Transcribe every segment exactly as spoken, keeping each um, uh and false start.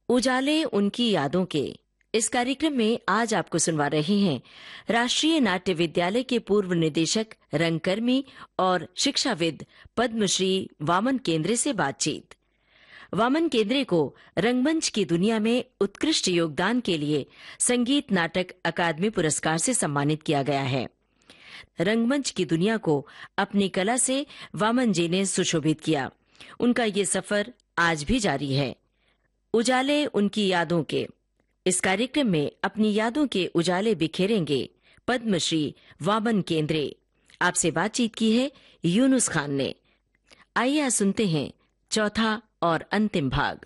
उजाले उनकी यादों के इस कार्यक्रम में आज आपको सुनवा रहे हैं राष्ट्रीय नाट्य विद्यालय के पूर्व निदेशक, रंगकर्मी और शिक्षाविद पद्मश्री वामन केंद्रे से बातचीत। वामन केंद्रे को रंगमंच की दुनिया में उत्कृष्ट योगदान के लिए संगीत नाटक अकादमी पुरस्कार से सम्मानित किया गया है। रंगमंच की दुनिया को अपनी कला से वामन जी ने सुशोभित किया। उनका ये सफर आज भी जारी है। उजाले उनकी यादों के इस कार्यक्रम में अपनी यादों के उजाले बिखेरेंगे पद्मश्री वामन केंद्रे। आपसे बातचीत की है यूनुस खान ने। आइए आज सुनते हैं चौथा और अंतिम भाग।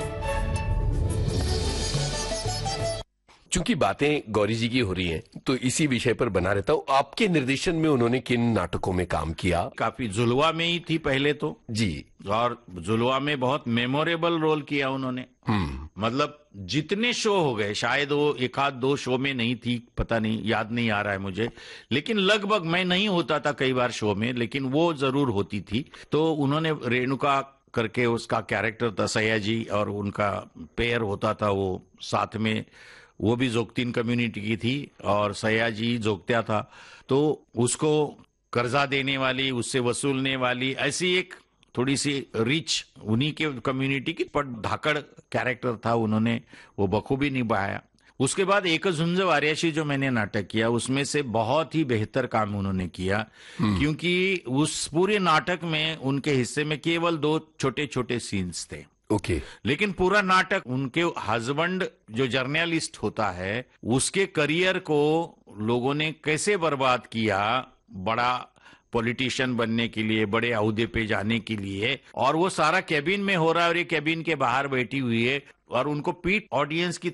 चूंकि बातें गौरी जी की हो रही हैं, तो इसी विषय पर बना रहता हूँ। आपके निर्देशन में उन्होंने किन नाटकों में काम किया? काफी जुलवा में ही थी पहले तो जी, और जुलवा में बहुत मेमोरेबल रोल किया उन्होंने। मतलब जितने शो हो गए, शायद वो एक आध दो शो में नहीं थी, पता नहीं, याद नहीं आ रहा है मुझे, लेकिन लगभग मैं नहीं होता था कई बार शो में, लेकिन वो जरूर होती थी। तो उन्होंने रेणुका करके उसका कैरेक्टर था सयाजी, और उनका पेयर होता था वो साथ में, वो भी जोगतीन कम्युनिटी की थी और सयाजी जोगत्या था। तो उसको कर्जा देने वाली, उससे वसूलने वाली, ऐसी एक थोड़ी सी रिच उन्हीं के कम्युनिटी की, पर धाकड़ कैरेक्टर था, उन्होंने वो बखूबी निभाया। उसके बाद एक झुंझ वार्याशी जो मैंने नाटक किया, उसमें से बहुत ही बेहतर काम उन्होंने किया, क्योंकि उस पूरे नाटक में उनके हिस्से में केवल दो छोटे छोटे सीन्स थे। Okay okay. लेकिन पूरा नाटक उनके हस्बैंड जो जर्नलिस्ट होता है, उसके करियर को लोगों ने कैसे बर्बाद किया, बड़ा पॉलिटिशियन बनने के लिए, बड़े अहदे पे जाने के लिए, और वो सारा कैबिन में हो रहा है और ये कैबिन के बाहर बैठी हुई है, और उनको पीट ऑडियंस की